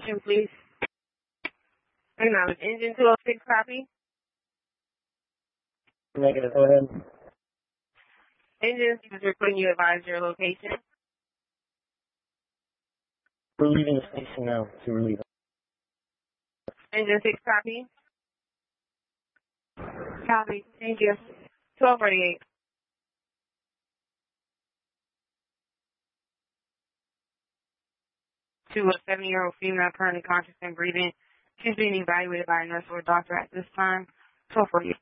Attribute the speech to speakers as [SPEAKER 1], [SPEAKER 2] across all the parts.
[SPEAKER 1] Please. Acknowledge engine 206 copy.
[SPEAKER 2] Negative, go ahead.
[SPEAKER 1] Engine, is requesting you advise your location.
[SPEAKER 2] We're leaving the station now to relieve.
[SPEAKER 1] Engine 6 copy. Copy. Thank you. 1248. To a 70-year-old female currently conscious and breathing. She's being evaluated by a nurse or a doctor at this time. 1248.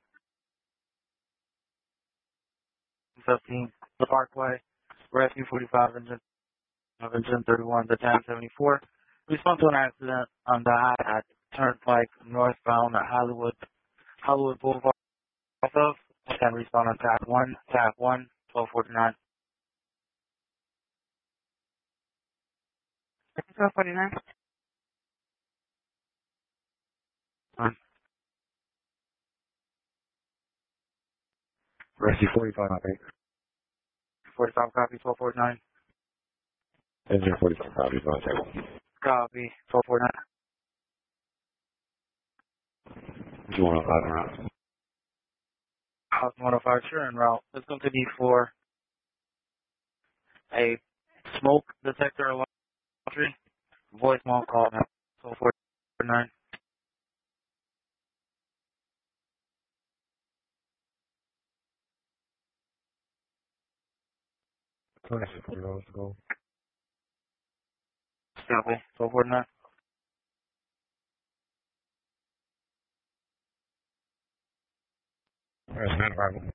[SPEAKER 3] 15, the Parkway, Rescue 45, engine 31, the 1074. Respond to an accident on the at Turnpike northbound at Hollywood Boulevard. And respond on tap 1, 1249.
[SPEAKER 1] 1249.
[SPEAKER 2] Rescue 45, copy.
[SPEAKER 3] 45 copy, 1249.
[SPEAKER 2] Engine 45, copy, contact.
[SPEAKER 3] Copy, 1249.
[SPEAKER 2] Do you want to five around?
[SPEAKER 3] House 105 Sherman route. It's going to be for a smoke detector laundry. Voicemail call now. 1249.
[SPEAKER 2] $40 to go.
[SPEAKER 3] Copy, 1249.
[SPEAKER 2] There's not a problem.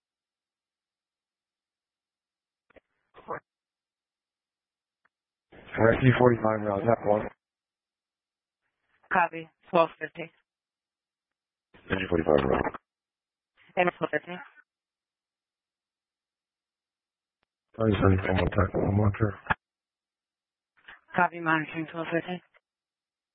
[SPEAKER 2] Rescue 45 route, tap 1.
[SPEAKER 1] Copy. 1250.
[SPEAKER 2] Engine 45 route.
[SPEAKER 1] And 1250.
[SPEAKER 2] 30 from one monitor.
[SPEAKER 1] Copy monitoring 1250.